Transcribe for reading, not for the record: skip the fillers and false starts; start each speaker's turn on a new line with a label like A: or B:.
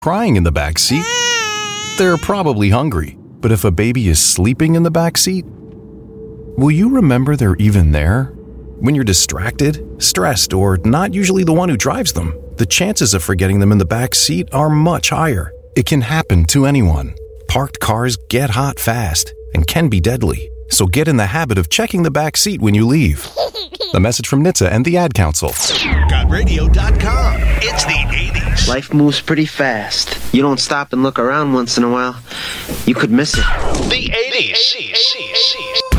A: crying in the back seat, they're probably hungry. But if a baby is sleeping in the back seat, will you remember they're even there? When you're distracted, stressed, or not usually the one who drives them, the chances of forgetting them in the back seat are much higher. It can happen to anyone. Parked cars get hot fast and can be deadly. So get in the habit of checking the back seat when you leave. A message from NHTSA and the Ad Council.
B: GotRadio.com. It's the 80s.
C: Life moves pretty fast. You don't stop and look around once in a while, you could miss it.
B: The 80s.